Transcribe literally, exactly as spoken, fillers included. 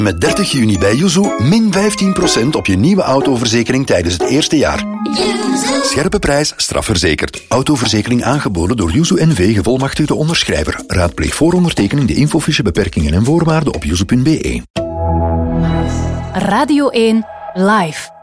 Met dertig juni bij Yuzu min vijftien procent op je nieuwe autoverzekering tijdens het eerste jaar. Scherpe prijs, strafverzekerd. Autoverzekering aangeboden door Yuzu N V, gevolmachtigde onderschrijver. Raadpleeg voor ondertekening de infofiche, beperkingen en voorwaarden op yuzu punt be. Radio één Live.